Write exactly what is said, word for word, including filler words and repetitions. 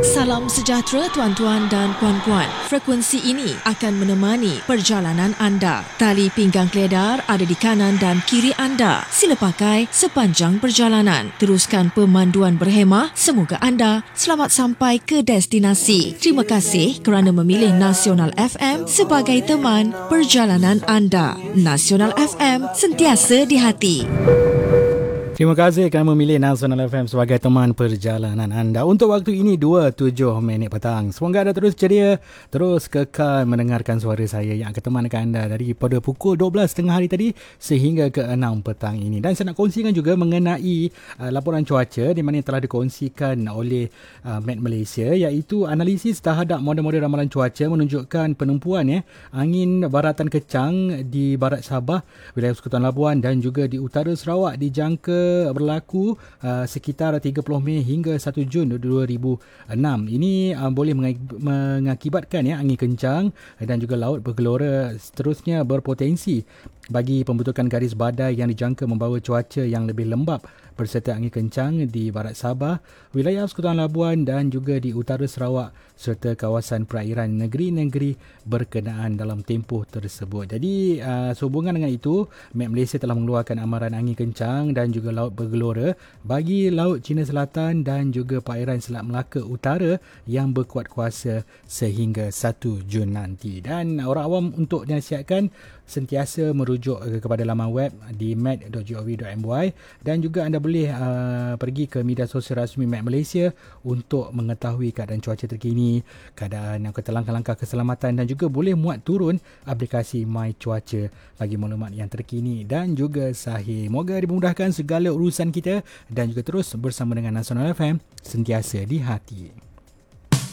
Salam sejahtera tuan-tuan dan puan-puan. Frekuensi ini akan menemani perjalanan anda. Tali pinggang keledar ada di kanan dan kiri anda. Sila pakai sepanjang perjalanan. Teruskan pemanduan berhemah. Semoga anda selamat sampai ke destinasi. Terima kasih kerana memilih Nasional F M sebagai teman perjalanan anda. Nasional F M, sentiasa di hati. Terima kasih kerana memilih Nasional F M sebagai teman perjalanan anda. Untuk waktu ini dua puluh tujuh minit petang. Semoga anda terus ceria, terus kekal mendengarkan suara saya yang akan temankan anda daripada pukul dua belas tengah hari tadi sehingga ke enam petang ini. Dan saya nak kongsikan juga mengenai uh, laporan cuaca di mana telah dikongsikan oleh uh, Met Malaysia, iaitu analisis terhadap model-model ramalan cuaca menunjukkan penumpuan ya, angin baratan kecang di barat Sabah, wilayah Persekutuan Labuan dan juga di utara Sarawak dijangka berlaku uh, sekitar tiga puluh Mei hingga satu Jun dua ribu enam. Ini uh, boleh mengakibatkan ya angin kencang dan juga laut bergelora seterusnya berpotensi bagi pembentukan garis badai yang dijangka membawa cuaca yang lebih lembap berserta angin kencang di barat Sabah, wilayah Persekutuan Labuan dan juga di utara Sarawak serta kawasan perairan negeri-negeri berkenaan dalam tempoh tersebut. Jadi uh, sehubungan dengan itu, Met Malaysia telah mengeluarkan amaran angin kencang dan juga laut bergelora bagi Laut Cina Selatan dan juga perairan Selat Melaka Utara yang berkuat kuasa sehingga satu Jun nanti. Dan orang awam untuk dinasihatkan sentiasa merujuk kepada laman web di met dot gov dot my dan juga anda boleh uh, pergi ke media sosial rasmi Met Malaysia untuk mengetahui keadaan cuaca terkini, keadaan langkah-langkah keselamatan dan juga boleh muat turun aplikasi My Cuaca bagi maklumat yang terkini dan juga sahih. Moga dimudahkan segala urusan kita dan juga terus bersama dengan Nasional F M, sentiasa di hati.